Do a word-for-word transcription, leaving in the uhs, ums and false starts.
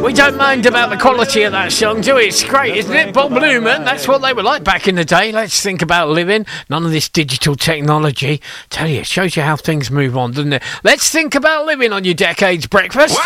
We don't mind about the quality of that song, do we? It's great, isn't it? Bob Newman, that's what they were like back in the day. Let's think about living. None of this digital technology. Tell you, it shows you how things move on, doesn't it? Let's think about living on your Decades Breakfast.